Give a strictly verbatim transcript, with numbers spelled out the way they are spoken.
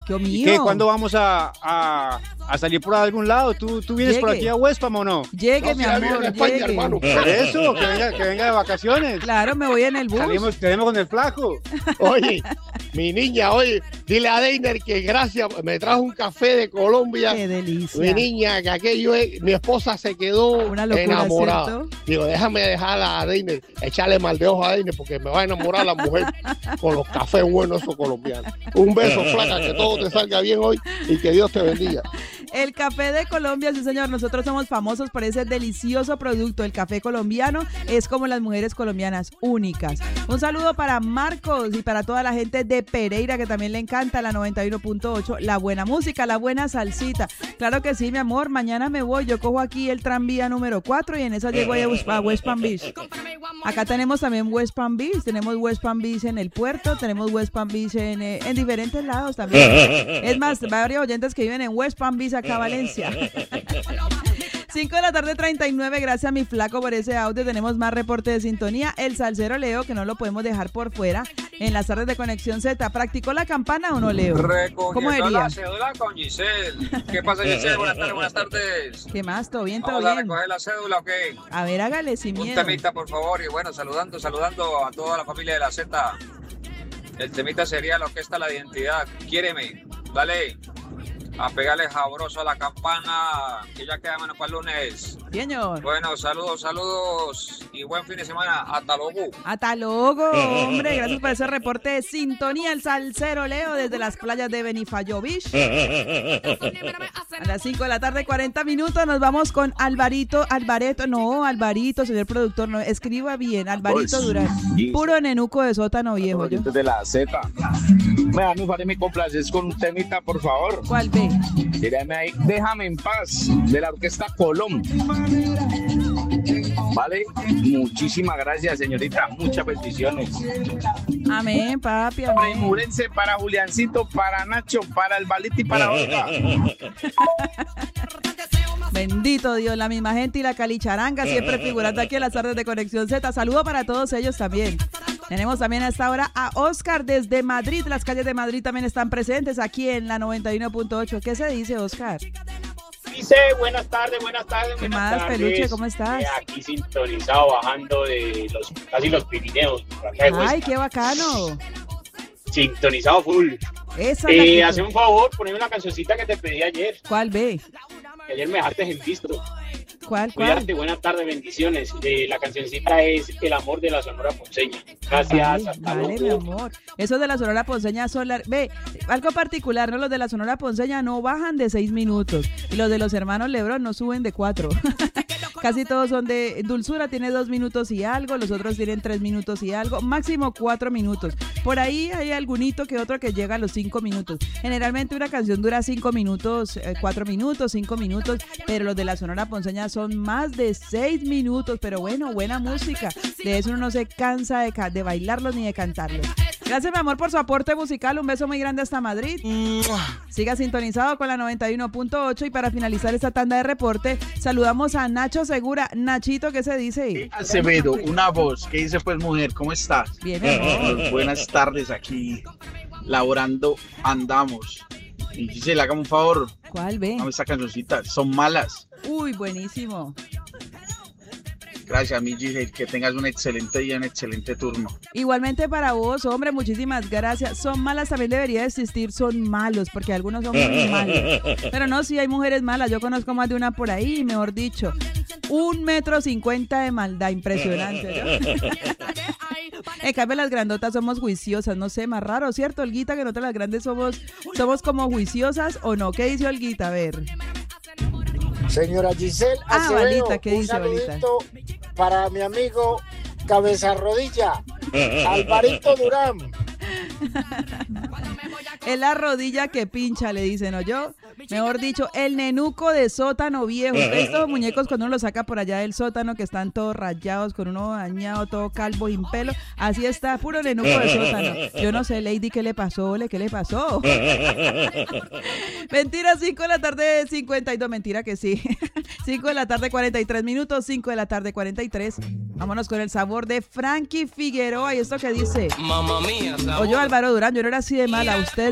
¿Qué ¿Y mío? qué? ¿Cuándo vamos a, a, a salir por algún lado? ¿Tú, tú vienes Llegue. por aquí a Huespam o no? Llegue, No, mi si ya vive amor, en España, llegue. hermano. Por eso, que venga, que venga de vacaciones. Claro, me voy en el bus. Salimos, tenemos con el flaco. Oye, mi niña, oye, dile a Deiner que gracias, me trajo un café de Colombia. Qué delicia. Mi niña, que aquello es, mi esposa se quedó Una locura, enamorada. ¿cierto? Digo, déjame dejar a Deiner, echarle mal de ojo a Deiner porque me va a enamorar la mujer con los cafés buenos esos colombianos. Un beso, flaca, que todo te salga bien hoy y que Dios te bendiga. El café de Colombia, sí señor, nosotros somos famosos por ese delicioso producto. El café colombiano es como las mujeres colombianas, únicas. Un saludo para Marcos y para toda la gente de Pereira que también le encanta la noventa y uno punto ocho, la buena música, la buena salsita. Claro que sí, mi amor, mañana me voy, yo cojo aquí el tranvía número cuatro y en esa llego a West Palm Beach. Acá tenemos también West Palm Beach, tenemos West Palm Beach en el puerto, tenemos West Palm Beach en, eh, en diferentes lados también. Es más, varios oyentes que viven en West Palm Beach, acá Valencia. cinco de la tarde, treinta y nueve. Gracias a mi flaco por ese audio. Tenemos más reporte de sintonía. El salsero Leo, que no lo podemos dejar por fuera. En las tardes de Conexión Z. ¿Practicó la campana o no, Leo? Recogiendo ¿Cómo diría? la cédula con Giselle. ¿Qué pasa, Giselle? Buenas tardes, buenas tardes. ¿Qué más? ¿Todo bien? ¿Todo ¿Vamos a bien? recoger la cédula o qué? A ver, hágale sin Un miedo. temita, por favor. Y bueno, saludando, saludando a toda la familia de la Z. El temita sería lo que está la identidad. Quiéreme. Dale. A pegarle sabroso a la campana, que ya queda menos para el lunes. Señor. Bueno, saludos, saludos y buen fin de semana. Hasta luego. Hasta luego, hombre. Gracias por ese reporte de sintonía. El salsero Leo desde las playas de Benifayo Beach. A las cinco de la tarde, cuarenta minutos. Nos vamos con Alvarito. Alvareto, no, Alvarito, señor productor. No, escriba bien. Alvarito Durán. Puro nenuco de sótano viejo. Yo. De la Z. Me da mi padre, me complaces con un temita, por favor. ¿Cuál ve? Tírame ahí, déjame en paz, de la orquesta Colón. Vale, muchísimas gracias, señorita. Muchas bendiciones. Amén, papi, Para amén. Murense, para Juliancito, para Nacho, para el Balito y para Olga. Bendito Dios, la misma gente y la calicharanga siempre figurando aquí en las tardes de Conexión Z. Saludo para todos ellos también. Tenemos también a esta hora a Oscar desde Madrid. Las calles de Madrid también están presentes aquí en la noventa y uno punto ocho. ¿Qué se dice, Oscar? Dice, buenas tardes, buenas tardes, ¿Qué buenas más, tardes. Peluche? ¿Cómo estás? Eh, aquí sintonizado, bajando de los casi los Pirineos. por acá de Ay, Huesca. qué bacano. Sintonizado full. Esa es la Eh, actitud. hazme un favor, poneme una cancioncita que te pedí ayer. ¿Cuál ve? Que ayer me dejaste en visto. ¿Cuál, Cuídate, cuál? buenas tardes, bendiciones. Eh, la cancioncita es El amor de la Sonora Ponceña. Gracias, Vale, hasta vale, mi luego. amor. Esos de la Sonora Ponceña son lar- Ve, algo particular, ¿no? Los de la Sonora Ponceña no bajan de seis minutos. Y los de los hermanos Lebrón no suben de cuatro. Casi todos son de... Dulzura tiene dos minutos y algo, los otros tienen tres minutos y algo, máximo cuatro minutos. Por ahí hay algunito que otro que llega a los cinco minutos. Generalmente una canción dura cinco minutos, eh, cuatro minutos, cinco minutos, pero los de la Sonora Ponceña son más de seis minutos. Pero bueno, buena música. De eso uno no se cansa de, ca- de bailarlos ni de cantarlos. Gracias, mi amor, por su aporte musical. Un beso muy grande hasta Madrid. Siga sintonizado con la noventa y uno punto ocho y para finalizar esta tanda de reporte, saludamos a Nacho Segura. Nachito, ¿qué se dice? Acevedo, una voz. ¿Qué dice pues, mujer? ¿Cómo estás? Bien, mi amor. Buenas tardes, aquí laborando andamos. Y Giselle, hágame un favor, ¿Cuál ve? dame esta cancioncita. Son malas. Uy, buenísimo. Gracias, mi Giselle. Que tengas un excelente día, un excelente turno. Igualmente para vos, hombre, muchísimas gracias. Son malas, también debería existir, son malos, porque algunos son muy malos. Pero no, sí hay mujeres malas, yo conozco más de una por ahí, mejor dicho. Un metro cincuenta de maldad, impresionante, ¿no? En cambio, las grandotas somos juiciosas, no sé, más raro, ¿cierto, Olguita? Que nosotros las grandes somos, somos como juiciosas, ¿o no? ¿Qué dice Olguita? A ver. Señora Giselle Ah, Acevedo, Valita, ¿qué un dice, Valita? saludito para mi amigo Cabeza Rodilla, Alvarito Durán. Es la rodilla que pincha, le dicen, ¿o yo? Mejor dicho, el nenuco de sótano viejo. Estos muñecos cuando uno los saca por allá del sótano, que están todos rayados, con uno dañado, todo calvo, sin pelo. Así está, puro nenuco de sótano. Yo no sé, Lady, ¿qué le pasó? ¿Le ¿Qué le pasó? Mentira, cinco de la tarde, cincuenta y dos. Mentira que sí. cinco de la tarde, cuarenta y tres minutos. cinco de la tarde, cuarenta y tres. Vámonos con el sabor de Frankie Figueroa. ¿Y esto qué dice? Mamma mía, sabor. Oye, Álvaro Durán, yo no era así de mala. Usted